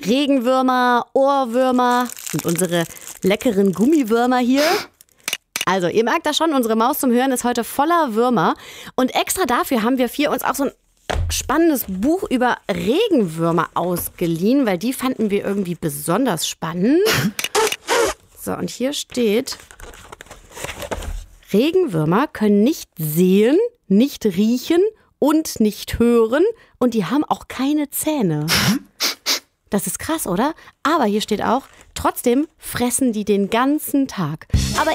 Regenwürmer, Ohrwürmer und unsere leckeren Gummiwürmer hier. Also, ihr merkt das schon, unsere Maus zum Hören ist heute voller Würmer. Und extra dafür haben wir uns auch so ein spannendes Buch über Regenwürmer ausgeliehen, weil die fanden wir irgendwie besonders spannend. So, und hier steht: Regenwürmer können nicht sehen, nicht riechen und nicht hören und die haben auch keine Zähne. Das ist krass, oder? Aber hier steht auch, trotzdem fressen die den ganzen Tag. Aber